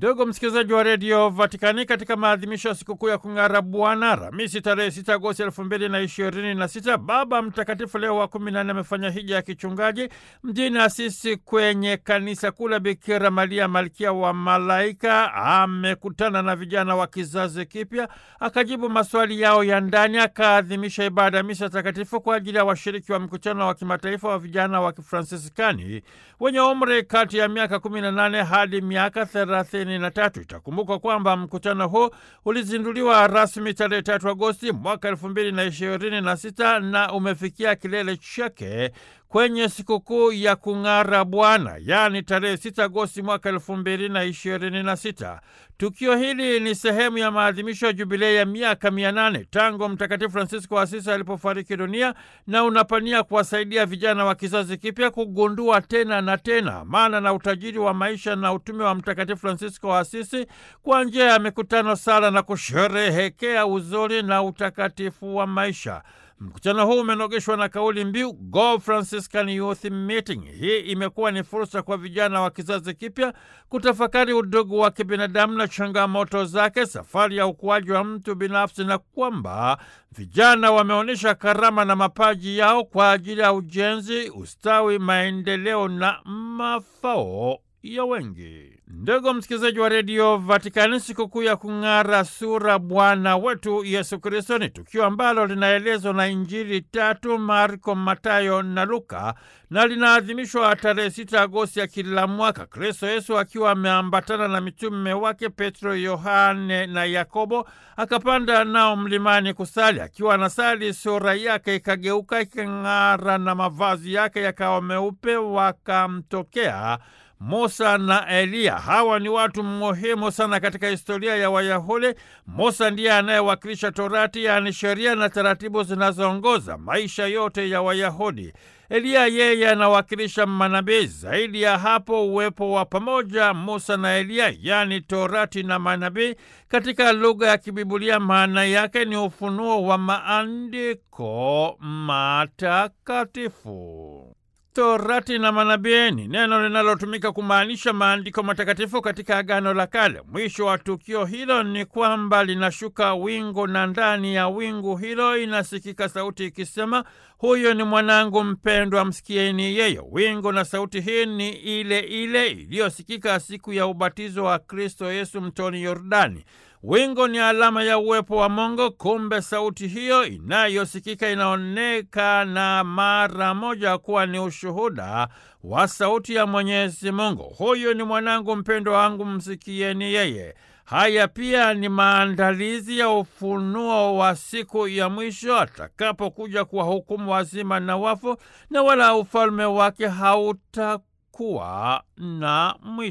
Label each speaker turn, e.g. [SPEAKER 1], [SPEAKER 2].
[SPEAKER 1] Ndugu msikilizaji wa redio Vatikani, katika maadhimisho ya sikukuu ya kung'ara Bwana, Alhamisi tarehe 6 Agosti 2026, Baba Mtakatifu Leo wa 14 amefanya hija ya kichungaji mjini Asisi kwenye kanisa kuu la Bikira Maria Malkia wa Malaika. Amekutana na vijana wa kizazi kipya, akajibu maswali yao ya ndani, akaadhimisha ibada ya misa takatifu kwa ajili ya washiriki wa mkutano wa kimataifa wa vijana wa Kifransiskani wenye umri kati ya miaka 18 hadi miaka 33. Itakumbukwa kwamba mkutano huu ulizinduliwa rasmi tarehe 3 Agosti mwaka 2026 na umefikia kilele chake kwenye sikukuu ya kung'ara Bwana, yaani tarehe 6 Agosti mwaka 2026. Tukio hili ni sehemu ya maadhimisho ya jubilei ya miaka 800 tangu Mtakatifu Fransisko wa Asisi alipofariki dunia, na unapania kuwasaidia vijana wa kizazi kipya kugundua tena na tena maana na utajiri wa maisha na utume wa Mtakatifu Fransisko wa Asisi kwa njia ya mikutano, sala na kusherehekea uzuri na utakatifu wa maisha. Mkutano huu umenogeshwa na kauli mbiu Go Franciscan Youth Meeting. Hii imekuwa ni fursa kwa vijana wa kizazi kipya kutafakari udugu wa kibinadamu na changamoto zake, safari ya ukuaji wa mtu binafsi, na kwamba vijana wameonyesha karama na mapaji yao kwa ajili ya ujenzi, ustawi, maendeleo na mafao ya wengi. Ndugu msikilizaji wa redio Vatikani, sikukuu ya kung'ara sura Bwana wetu Yesu Kristo ni tukio ambalo linaelezwa na Injili tatu, Marko, Matayo na Luka, na linaadhimishwa tarehe 6 Agosti ya kila mwaka. Kristo Yesu akiwa ameambatana na mitume wake Petro, Yohane na Yakobo, akapanda nao mlimani kusali. Akiwa anasali, sura yake ikageuka ikang'ara na mavazi yake yakawa meupe. Wakamtokea Musa na Eliya. Hawa ni watu muhimu sana katika historia ya Wayahudi. Musa ndiye anayewakilisha Torati, yaani sheria na taratibu zinazoongoza maisha yote ya Wayahudi. Eliya yeye anawakilisha manabii. Zaidi ya hapo, uwepo wa pamoja Musa na Eliya, yaani Torati na manabii, katika lugha ya Kibibulia maana yake ni ufunuo wa maandiko matakatifu. Torati na manabii ni neno linalotumika kumaanisha maandiko matakatifu katika Agano la Kale. Mwisho wa tukio hilo ni kwamba linashuka wingu, na ndani ya wingu hilo inasikika sauti ikisema, huyo ni mwanangu mpendwa, msikieni yeye. Wingu na sauti hii ni ile ile iliyosikika siku ya ubatizo wa Kristo Yesu mtoni Yordani. Wingu ni alama ya uwepo wa Mungu. Kumbe sauti hiyo inayosikika inaonekana mara moja kuwa ni ushuhuda wa sauti ya Mwenyezi Mungu. Huyu ni mwanangu mpendwa wangu, msikieni yeye. Haya pia ni maandalizi ya ufunuo wa siku ya mwisho, atakapokuja kuwahukumu wazima na wafu, na wala ufalme wake hautakuwa na mwisho.